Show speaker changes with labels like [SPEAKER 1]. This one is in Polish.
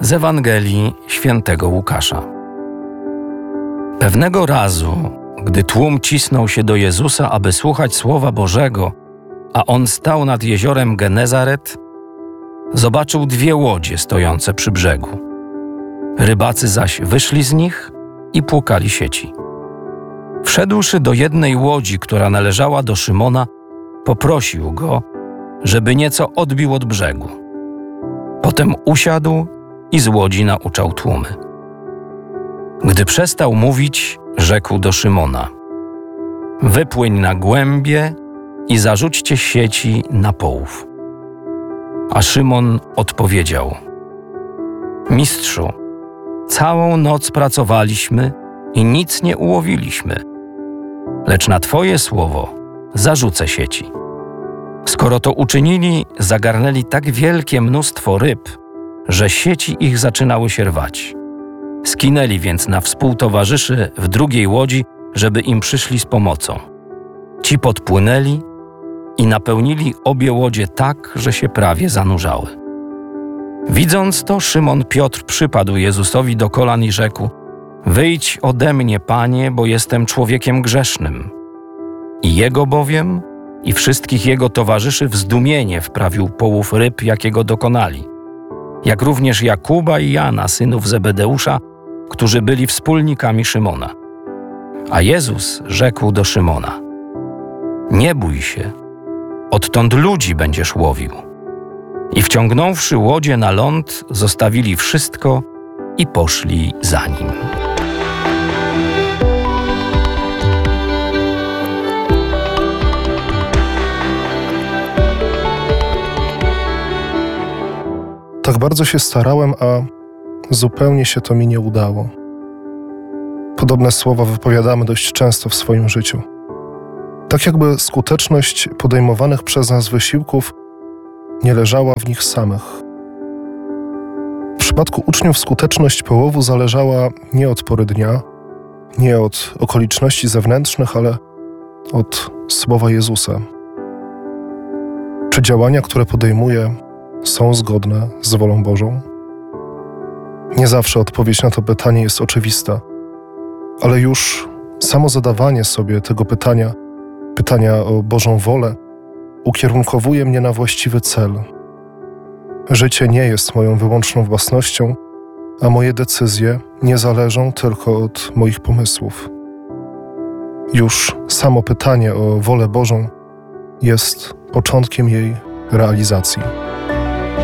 [SPEAKER 1] Z Ewangelii Świętego Łukasza. Pewnego razu, gdy tłum cisnął się do Jezusa, aby słuchać Słowa Bożego, a On stał nad jeziorem Genezaret, zobaczył 2 łodzie stojące przy brzegu. Rybacy zaś wyszli z nich i płukali sieci. Wszedłszy do jednej łodzi, która należała do Szymona, poprosił go, żeby nieco odbił od brzegu. Potem usiadł i z łodzi nauczał tłumy. Gdy przestał mówić, rzekł do Szymona: wypłyń na głębie i zarzućcie sieci na połów. A Szymon odpowiedział: Mistrzu, całą noc pracowaliśmy i nic nie ułowiliśmy, lecz na Twoje słowo zarzucę sieci. Skoro to uczynili, zagarnęli tak wielkie mnóstwo ryb, że sieci ich zaczynały się rwać. Skinęli więc na współtowarzyszy w drugiej łodzi, żeby im przyszli z pomocą. Ci podpłynęli i napełnili obie łodzie tak, że się prawie zanurzały. Widząc to, Szymon Piotr przypadł Jezusowi do kolan i rzekł: wyjdź ode mnie, Panie, bo jestem człowiekiem grzesznym. I jego bowiem i wszystkich jego towarzyszy w zdumienie wprawił połów ryb, jakiego dokonali, jak również Jakuba i Jana, synów Zebedeusza, którzy byli wspólnikami Szymona. A Jezus rzekł do Szymona: nie bój się, odtąd ludzi będziesz łowił. I wciągnąwszy łodzie na ląd, zostawili wszystko i poszli za nim.
[SPEAKER 2] Tak bardzo się starałem, a zupełnie się to mi nie udało. Podobne słowa wypowiadamy dość często w swoim życiu. Tak jakby skuteczność podejmowanych przez nas wysiłków nie leżała w nich samych. W przypadku uczniów skuteczność połowu zależała nie od pory dnia, nie od okoliczności zewnętrznych, ale od słowa Jezusa. Czy działania, które podejmuje, są zgodne z wolą Bożą? Nie zawsze odpowiedź na to pytanie jest oczywista, ale już samo zadawanie sobie tego pytania o Bożą wolę, ukierunkowuje mnie na właściwy cel. Życie nie jest moją wyłączną własnością, a moje decyzje nie zależą tylko od moich pomysłów. Już samo pytanie o wolę Bożą jest początkiem jej realizacji.